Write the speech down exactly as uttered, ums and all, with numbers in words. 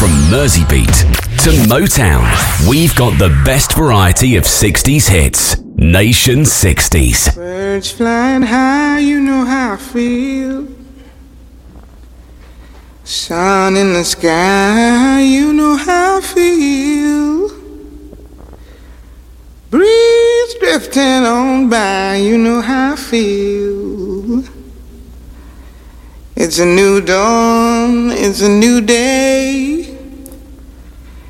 From Merseybeat to Motown, we've got the best variety of sixties hits. Nation sixties. Birds flying high, you know how I feel. Sun in the sky, you know how I feel. Breeze drifting on by, you know how I feel. It's a new dawn, it's a new day.